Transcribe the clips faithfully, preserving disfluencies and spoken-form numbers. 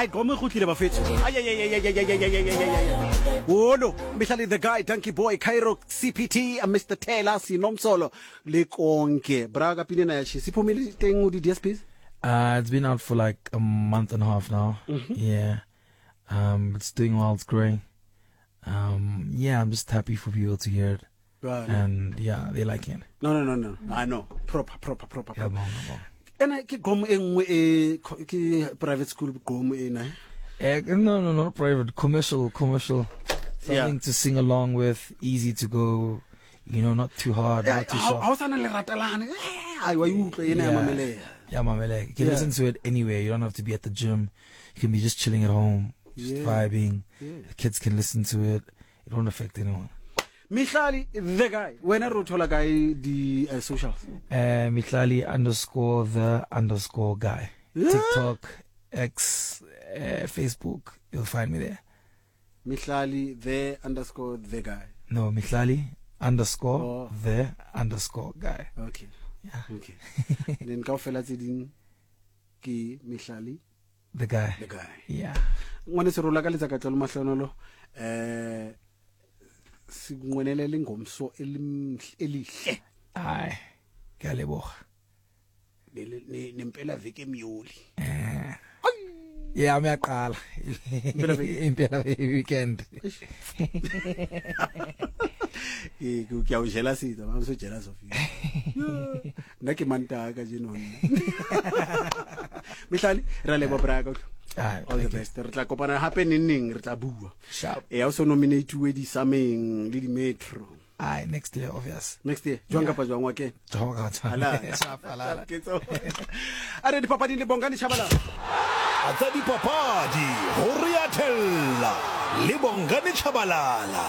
I go me khutile bafethu. Ay ay ay ay ay ay ay ay ay. Oh no, Mihlali the guy, Donkey Boy, Cairo C P T, and Mister Taylor Sinomsolo. Le konke. Braga pinena yachi. Siphumile teng udi D S Ps? Uh, it's been out for like a month and a half now. Mm-hmm. Yeah. Um, it's doing well, it's growing. Um, yeah, I'm just happy for people to hear it. Right. And yeah, they like it. No, no, no, no. I know. Proper, proper, proper, Yeah, proper. bon, bon. And I ke gom engwe e ke private school gom e na. Eh, no, no, not private, commercial, commercial. Something Yeah. to sing along with, easy to go, you know, not too hard, not too How soft. how sana le ratelane? Ai wa utlwe ena ya mamele. Yeah, mamele. You can Yeah. listen to it anywhere. You don't have to be at the gym. You can be just chilling at home, just Yeah. vibing. Yeah. The kids can listen to it. It won't affect anyone. Mihlali the guy. When I wrote hola guy the uh, socials. Uh, Mihlali underscore the underscore guy. Yeah. TikTok, X, uh, Facebook. You'll find me there. Mihlali the underscore the guy. No, Mihlali underscore Oh. the underscore guy. Okay. Yeah. Okay. Then kaofela tse ding ke Mihlali The guy. the guy. Yeah. Ngwane se rola ka letsa ka tlo mahlonolo eh singwenelele ngomso elihle Aye. Galeboha. nempela veke emyoli. Eh. Yeah, I'm yaqala. Impela weekend. Eh ke a o jealous it, I'm so jealous of you. Nna ke mantaka je nonna. Mihlali ra lebo braga. Aye. All the best. Re tla kopana hape neng re tla bua. Sharp. Eh also nominate we di sameng le di metro. Aye, next year, obvious. Next year jwang ka pa jwang wa ke. Ala. Sharp, alala. Ke tso. Are di papadi le bongani chabala. Atsa dipapadi ho Riatella le Bongani Chabalala.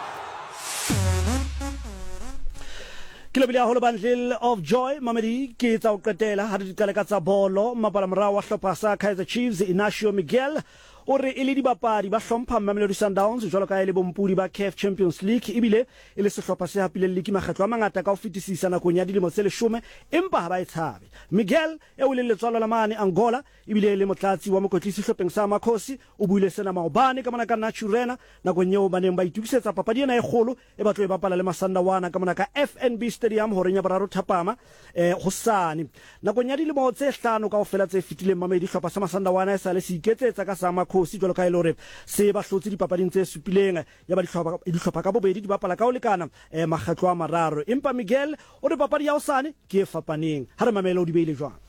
Kilobile holo bundle of joy mamedi ke tsa o qetela ha di kala ka tsa bolo mapala morao wa hlopha sa Kaizer Chiefs Inacio Miguel o re ile di bapadi ba hlompha Mamelodi Sundowns jwalo ka ile bompudi ba C A F Champions League ibile ile sehlopha se hapile league makgetlo a mangata ka ho fetisisa nakong ya dilemo tse leshome empa ha ba e tshabe. Miguel e o le letswalo la mane Angola ibile le motlatsi wa mokotlisi hlopheng sa Makhosi o buile sena maobane ka mona ka Naturena nakong eo baneng ba itukisetsa papadi ena e kgolo e batlo e bapala le Masandawana ka mona ka F N B Stadium ho renya boraro thapama eh hosane nakong ya dilemo tse hlano kaofela tse fitileng mamedi hlopha sa Masandawana e sa le se iketsetsa ka sa Makhosi jwalo ka ile hore se ba hlotse dipapading tse supileng ya ba dihlopha dihlopha ka bobedi di bapala ka o lekana eh makgetlo a mararo empa Miguel o re papadi ya hosane ke e fapaneng ha re mamela o di beile jwang.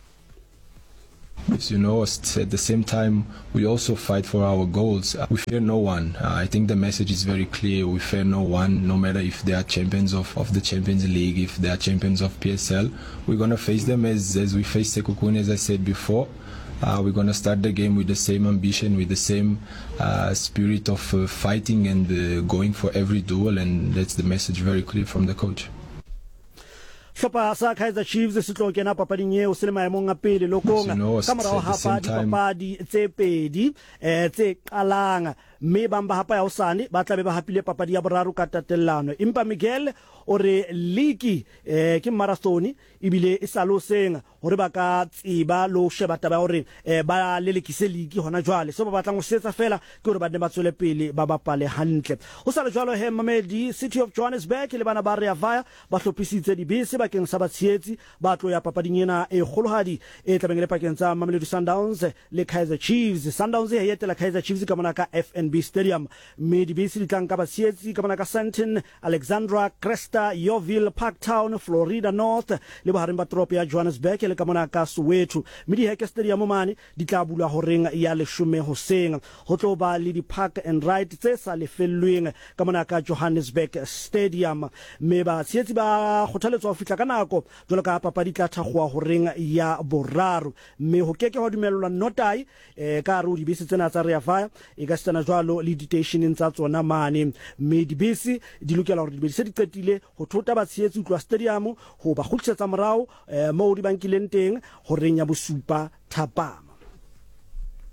You know, at the same time, we also fight for our goals. We fear no one. Uh, I think the message is very clear. We fear no one, no matter if they are champions of, of the Champions League, if they are champions of P S L. We're going to face them as, as we face Sekhukhune, as I said before. Uh, we're going to start the game with the same ambition, with the same uh, spirit of uh, fighting and uh, going for every duel. And that's the message very clear from the coach. Hlopa sa Kaizer Chiefs se tlo kena papading eo se le maemong a pele lokong ka morao ha pa dipapadi tse pedi eh tse qalang mme ba mba hapa ya hosane ba tla be ba hapile papadi ya boraro ka tatellano empa Miguel o re league eh ke marathon ibile e saloseng hore ba ka tsiba lo sheba taba hore eh ba lelekise league hona jwale so ba batlang ho setsa fela ke hore ba ne ba tswele pele ba bapale hantle ho sa le jwalo he Mamedi City of Johannesburg le bana ba Rea Vaya ba hlophisitse dibese bakeng sa batshietsi ba tlo ya papading ena e kgolohadi e tlabeng le pakeng tsa Mamelodi Sundowns le Kaizer Chiefs. Sundowns e etela Kaizer Chiefs ka mona ka F N B Stadium mme dibese di tlang ka batshietsi ka mona ka Sandton, Alexandra, Cresta, Yeoville, Parktown, Florida North le bohareng ba toropo ya Johannesburg le ka mona ka Soweto mme di Heke Stadium mane di tla bulwa ho reng ya leshome hoseng ho tlo ba le di park and ride tse sa lefellweng ka mona ka Johannesburg Stadium mme batshietsi ba kgothaletswa ho fihla ka nako jwalo ka papadi tla thakgwa ho reng ya boraro mme ho keke ho dumellwa notai eh ka ru dibese tsena tsa Rea Vaya e ka stana jwalo le ditationeng tsa tsona mane mme dibese di lokela hore dibese di qetile ho thota batshietsi utlwa stadium ho ba khutsetsa morao eh mo di bankileng teng ho reng ya bosupa thapama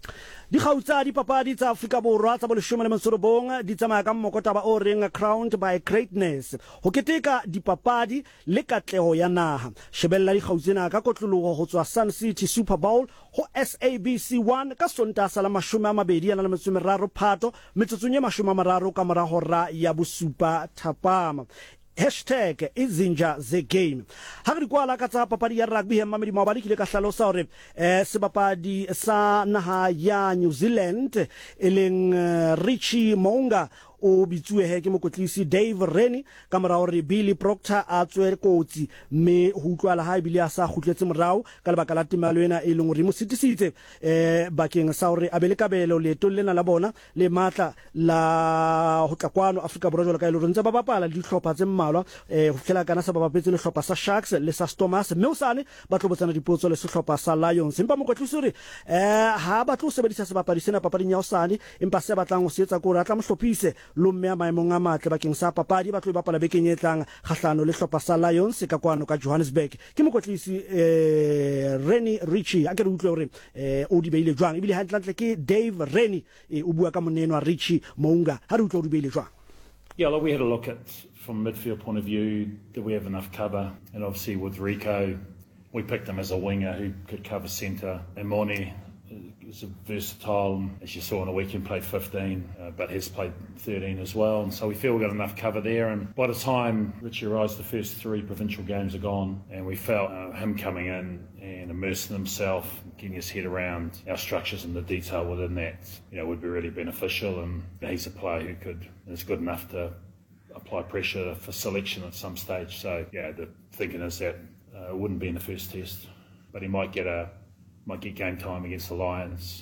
Di gautsa di papadi tsa Afrika Borwa tsa boleshome le motsorobong di tsamaya ka mmokotaba o reng Crowned by Greatness ho keteka di papadi le katleho ya naha. Shebella di gautsena ka kotlologo ho tswa Sun City Super Bowl ho S A B C one ka Sontaga sa la mashome a mabedi a na le metso e meraro Phato metsotsong e mashome a mararo ka mora hora ya bosupa thapama. Hashtag Izinja the game. Ha re kwala ka tsa papadi ya rugby hemma medimo ba dikile ka hlalosa hore eh sebapadi sa naha ya New Zealand eleng uh, Richie Mounga o bitswe he ke mokotlisi Dave Rennie ka mora hore Billy Proctor a tswe kotsi me ho utlwala ha bile a sa khutletse morao ka lebaka la timalo ena e leng hore mo sitisitse eh bakeng sa hore abele kabelo le to lena la bona le matla la ho tla kwano Afrika Borwa jwalo ka ile ntse ba bapala di hlopha tse mmalwa eh ho fela kana sa ba bapetse le hlopha sa Sharks le sa Stormers me usane ba tlobotsana dipotso le sehlopha sa Lions empa mokotlisi hore eh ha ba tlo sebedisa sebapadi sena papading ya usane empa se batlang ho setsa ko re atla mohlophise lomme a maemong a matle bakeng sa papadi ba tlo bapala bekeng e tlang kgahlano le hlopha sa Lions ka kwano ka Johannesburg ke mokotlisi eh Rennie Richie a ke re utlwe hore eh o di beile jwang ebile hantlantle ke Dave Rennie e o bua ka moneno wa Richie Mounga ha re utlwe o di beile jwang. Yeah, like we had a look at from a midfield point of view, did we have enough cover? And obviously with Rico, we picked him as a winger who could cover centre. And Moni is a versatile, as you saw in the weekend, played fifteen, uh, but has played thirteen as well. And so we feel we've got enough cover there. And by the time Richie arrives, the first three provincial games are gone. And we felt uh, him coming in and immersing himself, getting his head around our structures and the detail within that, you know, would be really beneficial. And he's a player who could is good enough to apply pressure for selection at some stage. So, yeah, the thinking is that uh, it wouldn't be in the first test, but he might get a might get game time against the Lions.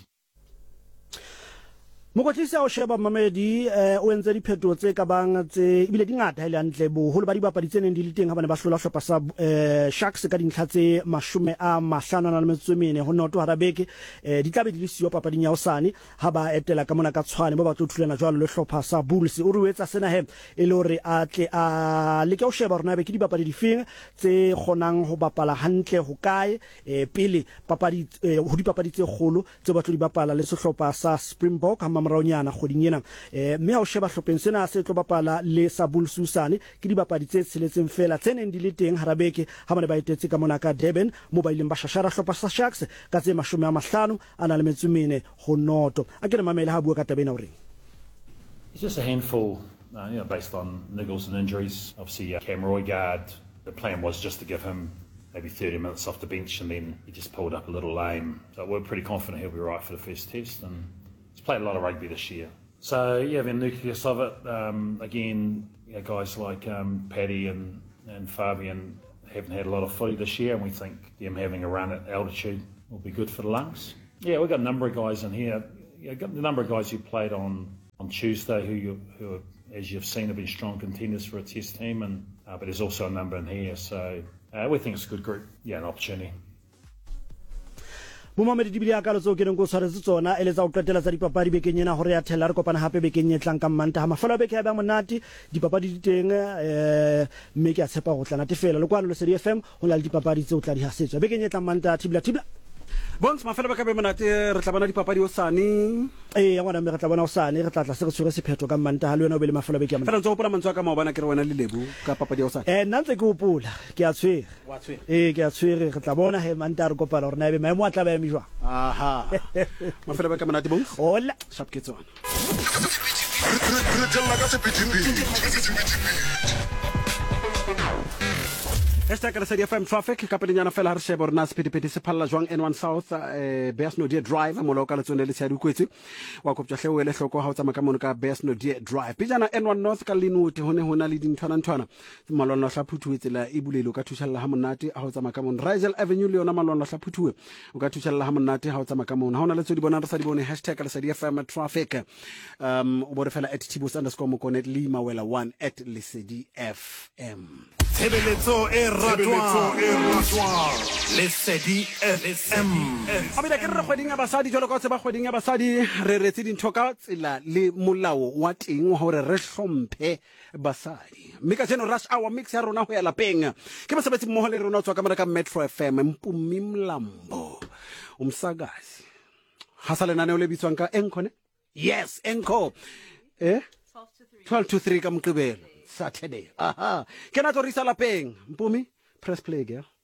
Mokotlisi o sheba Mamedi eh o entse diphetho tse ka bang tse ibile dingata ile antle bo holo ba di bapadi tsene di le teng ha bana ba hlola hlopha sa eh Sharks ka dintlha tse mashome a mahlano na le metsomene ho noto harabeke eh di tlabe di le siyo papading ya Osane ha ba etela ka mona ka tshwane ba ba tlo thulana jwalo le hlopha sa Bulls o ruetsa sena he e le hore a tle a le ke o sheba rona be ke di bapadi di feng tse kgonang ho bapala hantle ho kae eh pele papadi ho di papadi tse kgolo tse ba tlo di bapala le sehlopha sa Springbok ha maraonyana kgoding ena eh mme ha o sheba hlopheng sena se tlo bapala le sa Bulsusane ke di bapadi tse tseletseng fela tseneng di le teng harabeke ha bana ba itetse ka mona ka Durban mobile ba shashara hlopha sa Sharks ka tse mashome a mahlano ana le metsumene ho noto a ke re mamela ha bua ka tabena hore it's just a handful uh, you know based on niggles and injuries. Obviously uh, Cam Roigard, the plan was just to give him maybe thirty minutes off the bench and then he just pulled up a little lame, so we're pretty confident he'll be right for the first test. And he's played a lot of rugby this year. So, yeah, the nucleus of it, um, again, you know, guys like um, Paddy and, and Fabian haven't had a lot of footy this year, and we think them having a run at altitude will be good for the lungs. Yeah, we've got a number of guys in here. Yeah, got a number of guys who played on, on Tuesday who, you, who, as you've seen, have been strong contenders for a test team, and uh, but there's also a number in here. So uh, we think it's a good group. Yeah, an opportunity. Momamedi di bilia ka lo tso ke neng go tshwaretse tsona ele tsa o qetela tsa dipapadi bekenyena hore ya thela re kopana hape bekenye tlang ka mmanta ha mafala beke ha ba monate dipapadi di teng eh mme ke a tshepa go tla natefela le kwano le Sedi F M ho la le dipapadi tse o tla di hasetswa bekenye tlang mmanta tibla tibla Bongs mafela ba ka be monate re tla bona dipapadi Osane eh ya ngwana me re tla bona Osane re tla tla se re tshwere sephetho ka mmanta ha le wena o be le mafela beke ya fela ntse o pola mantswa ka maobana ke re wena le lebu ka papadi ya Osane eh nna ntse ke o pola ke a tshwere wa tshwere eh ke a tshwere re tla bona he manta re kopana hore na be maemo a tla ba ya mijwa aha mafela ba ka monate Bongs hola sharp ke tsona re tella ka sephithi Hashtag Sedi F M traffic ka pedinyana fela ha re sheba rona sepedipedi se phalla jwang N one South eh Beasnodie Drive mo loka le tsone le tshedi kwetse wa koptja hle o ele hloko ha o tsama ka mono ka Beasnodie Drive pejana N one North ka Linwood hone hona le dinthwana nthwana malona hla phuthuwe tsela e bulelo ka thushalla ha monate ha o tsama ka mono Rizal Avenue le yona malona hla phuthuwe o ka thushalla ha monate ha o tsama ka mono ha ona le tso di bona re sa di bone hashtag Sedi F M traffic um o bore fela at tibos underscore mokonet lima wela one at Lesedi F M Tshebeletso e ratwang e ratwang Lesedi F M Abile ke re kgweding ya basadi jalo ka tseba kgweding ya basadi re retse dintho ka tsela le molao wa teng wa hore re hlomphe basadi mme ka tseno rush hour mix ya rona ho ya lapeng ke mosebetsi mmoho le rona o tswa ka mara ka Metro F M Mpumi Mlambo umsakazi ha sa lenaneo le bitswang ka Encore ne yes Encore eh twelve to three ka Moqebelo Saturday aha ke na tlo risa lapeng Mpumi press play ya